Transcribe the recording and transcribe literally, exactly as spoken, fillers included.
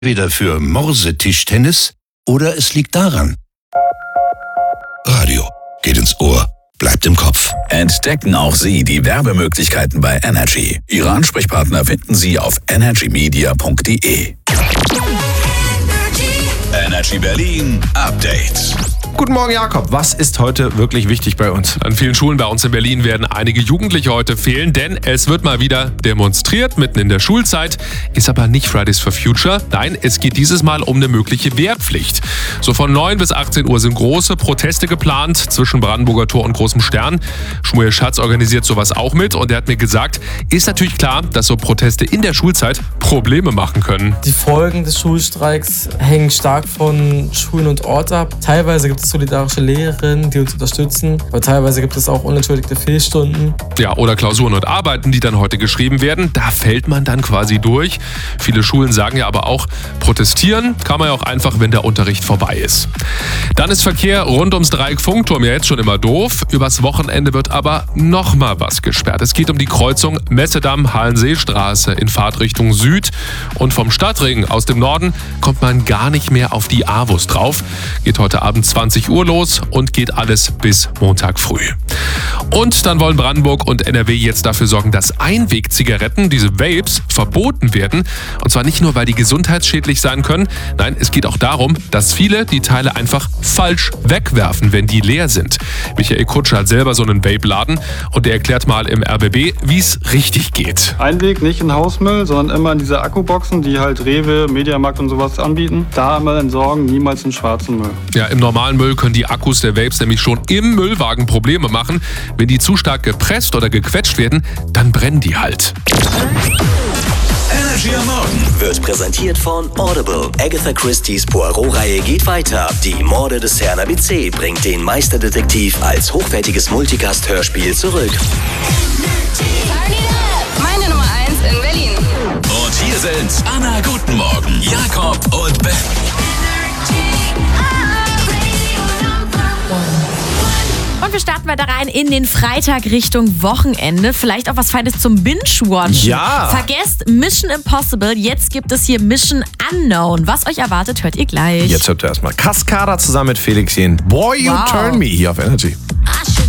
Entweder für Morsetischtennis oder es liegt daran. Radio geht ins Ohr, bleibt im Kopf. Entdecken auch Sie die Werbemöglichkeiten bei Energy. Ihre Ansprechpartner finden Sie auf energy media punkt de. Energy Berlin Update. Guten Morgen, Jakob. Was ist heute wirklich wichtig bei uns? An vielen Schulen bei uns in Berlin werden einige Jugendliche heute fehlen, denn es wird mal wieder demonstriert, mitten in der Schulzeit. Ist aber nicht Fridays for Future. Nein, es geht dieses Mal um eine mögliche Wehrpflicht. So von neun bis achtzehn Uhr sind große Proteste geplant zwischen Brandenburger Tor und Großem Stern. Schmuel Schatz organisiert sowas auch mit und er hat mir gesagt, ist natürlich klar, dass so Proteste in der Schulzeit Probleme machen können. Die Folgen des Schulstreiks hängen stark von Schulen und Ort ab. Teilweise gibt es solidarische Lehrerinnen, die uns unterstützen, aber teilweise gibt es auch unentschuldigte Fehlstunden. Ja, oder Klausuren und Arbeiten, die dann heute geschrieben werden. Da fällt man dann quasi durch. Viele Schulen sagen ja aber auch, protestieren kann man ja auch einfach, wenn der Unterricht vorbei ist. Dann ist Verkehr rund ums Dreieck Funkturm ja jetzt schon immer doof. Übers Wochenende wird aber noch mal was gesperrt. Es geht um die Kreuzung Messedamm-Hallenseestraße in Fahrtrichtung Süd. Und vom Stadtring aus dem Norden kommt man gar nicht mehr auf die A W U S drauf. Geht heute Abend zwanzig Uhr los und geht alles bis Montag früh. Und dann wollen Brandenburg und N R W jetzt dafür sorgen, dass Einwegzigaretten, diese Vapes, verboten werden. Und zwar nicht nur, weil die gesundheitsschädlich sein können. Nein, es geht auch darum, dass viele die Teile einfach falsch wegwerfen, wenn die leer sind. Michael Kutscher hat selber so einen Vape-Laden und er erklärt mal im R B B, wie es richtig geht. Einweg nicht in Hausmüll, sondern immer in diese Akkuboxen, die halt Rewe, Mediamarkt und sowas anbieten. Da einmal entsorgen, niemals in schwarzen Müll. Ja, im normalen Müll können die Akkus der Vapes nämlich schon im Müllwagen Probleme machen. Wenn die zu stark gepresst oder gequetscht werden, dann brennen die halt. Energy am Morgen Wird präsentiert von Audible. Agatha Christie's Poirot-Reihe geht weiter. Die Morde des Herrn A B C bringt den Meisterdetektiv als hochwertiges Multicast-Hörspiel zurück. Meine Nummer eins in Berlin. Und hier sind Anna, guten Morgen, Jakob und Ben. Und wir starten weiter rein in den Freitag Richtung Wochenende. Vielleicht auch was Feines zum Binge-Watchen. Ja. Vergesst Mission Impossible. Jetzt gibt es hier Mission Unknown. Was euch erwartet, hört ihr gleich. Jetzt hört ihr erstmal Cascada zusammen mit Felix Jähn. Boy, you Wow. turn me hier auf Energy. I